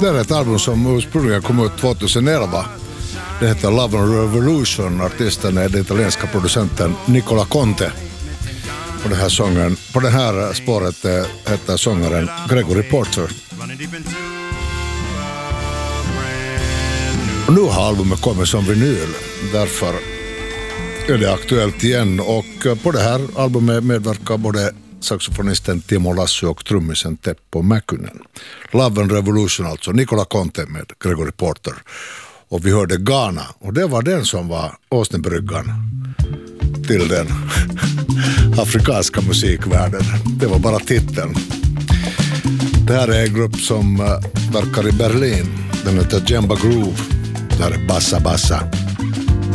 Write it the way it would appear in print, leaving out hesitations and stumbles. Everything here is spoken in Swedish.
Det är ett album som ursprungligen kom ut 2011. Det heter Love and Revolution. Artisten är den italienska producenten Nicola Conte. Och den här sången, på det här spåret heter sångaren Gregory Porter. Och nu har albumet kommit som vinyl. Därför är det aktuellt igen. Och på det här albumet medverkar både saxofonisten Timo Lassu och trummisen Teppo Mäkynen. Love and Revolution alltså, Nicola Conte med Gregory Porter. Och vi hörde Ghana, och det var den som var åsnebryggan till den afrikanska musikvärlden. Det var bara titeln. Det här är en grupp som verkar i Berlin. Den heter Djemba Groove. Det här är Bassa Bassa.